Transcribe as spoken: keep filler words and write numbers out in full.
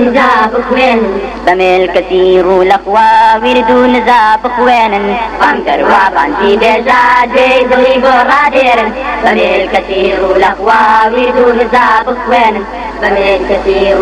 نزاب خوين بميل كثير والأخوة وردو نزاب خوين وانكر وابان في بيزاد بيدوي برادير بميل كثير والأخوة وردو نزاب خوين بميل كثير